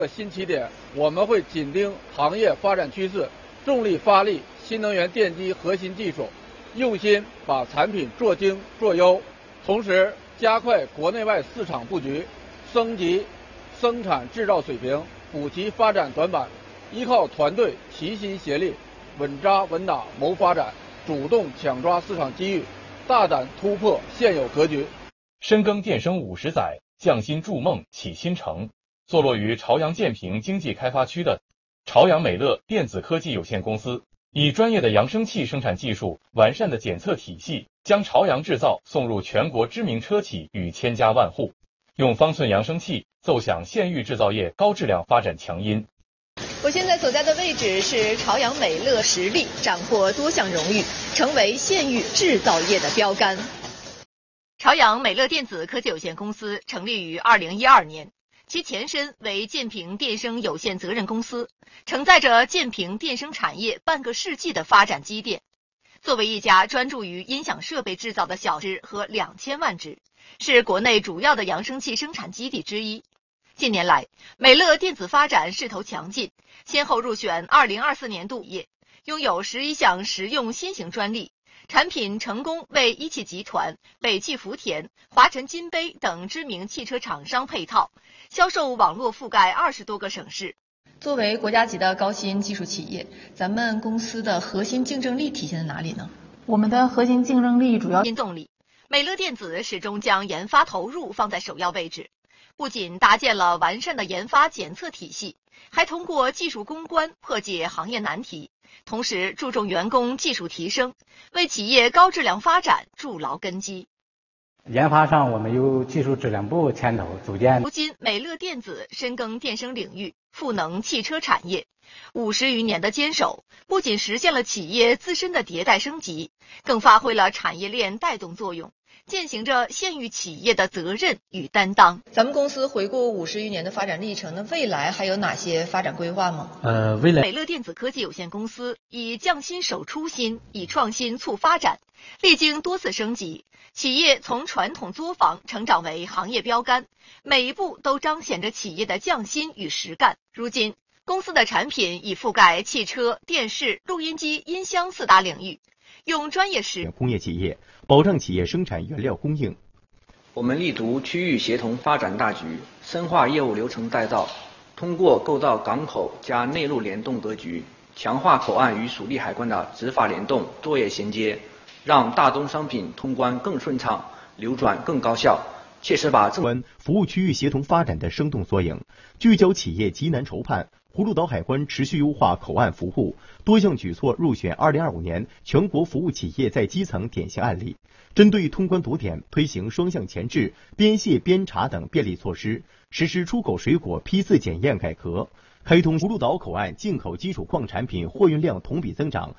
新起点，我们会紧盯行业发展趋势，重力发力新能源电机核心技术，用心把产品做精做优，同时加快国内外市场布局，升级生产制造水平，补齐发展短板，依靠团队齐心协力，稳扎稳打谋发展，主动抢抓市场机遇，大胆突破现有格局。 深耕电声50载，匠心筑梦启新城。坐落于朝阳建平经济开发区的朝阳美乐电子科技有限公司，以专业的扬声器生产技术、完善的检测体系，将朝阳制造送入全国知名车企与千家万户。用方寸扬声器奏响县域制造业高质量发展强音。 我现在所在的位置是朝阳美乐实力，斩获多项荣誉，成为县域制造业的标杆。朝阳美乐电子科技有限公司成立于2012年，其前身为建平电声有限责任公司，承载着建平电声产业半个世纪的发展积淀。作为一家专注于音响设备制造的小支和2000万支，是国内主要的扬声器生产基地之一。近年来，美乐电子发展势头强劲，先后入选2024年度业，拥有11项实用新型专利，产品成功为一汽集团、北汽福田、华晨金杯等知名汽车厂商配套，销售网络覆盖20多个省市。作为国家级的高新技术企业，咱们公司的核心竞争力体现在哪里呢？ 我们的核心竞争力主要动力，美乐电子始终将研发投入放在首要位置，不仅搭建了完善的研发检测体系，还通过技术攻关破解行业难题，同时注重员工技术提升，为企业高质量发展筑牢根基。 研发上，我们由技术质量部牵头组建。 如今，美乐电子深耕电声领域，赋能汽车产业，50余年的坚守，不仅实现了企业自身的迭代升级，更发挥了产业链带动作用，践行着县域企业的责任与担当。咱们公司回顾50余年的发展历程，那未来还有哪些发展规划吗？ 未来美乐电子科技有限公司以匠心守初心，以创新促发展，历经多次升级，企业从传统作坊成长为行业标杆，每一步都彰显着企业的匠心与实干。如今，公司的产品已覆盖汽车、电视、录音机、音箱4大领域，用专业工业企业保障企业生产原料供应。 我们力图区域协同发展大局，深化业务流程带造，通过构造港口加内陆联动格局，强化口岸与属地海关的执法联动、作业衔接，让大宗商品通关更顺畅，流转更高效，切实把服务区域协同发展的生动缩影，聚焦企业急难筹盼。葫芦岛海关持续优化口岸服务，多项举措入选2025年全国服务企业在基层典型案例。针对通关堵点，推行双向前置、边卸边查等便利措施，实施出口水果批次检验改革，开通葫芦岛口岸进口基础矿产品货运量同比增长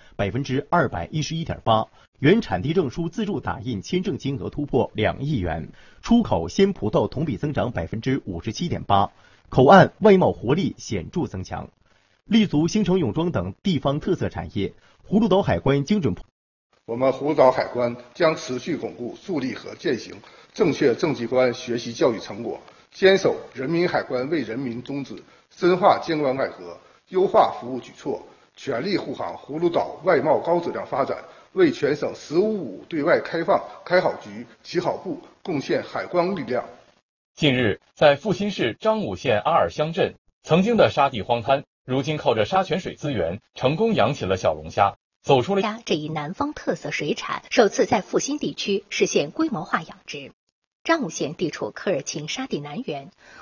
211.8%，原产地证书自助打印签证金额突破2亿元，出口鲜葡萄同比增长57.8%。口岸外贸活力显著增强，立足新城永庄等地方特色产业。葫芦岛海关精准。 我们葫芦岛海关将持续巩固树立和践行正确政绩观学习教育成果，坚守人民海关为人民宗旨，深化监管改革，优化服务举措，全力护航葫芦岛外贸高质量发展，为全省“15+5”对外开放开好局、起好步，贡献海关力量。 近日，在阜新市张武县阿尔乡镇，曾经的沙地荒滩，如今靠着沙泉水资源，成功养起了小龙虾，走出了这一南方特色水产首次在阜新地区实现规模化养殖。张武县地处科尔沁沙地南缘，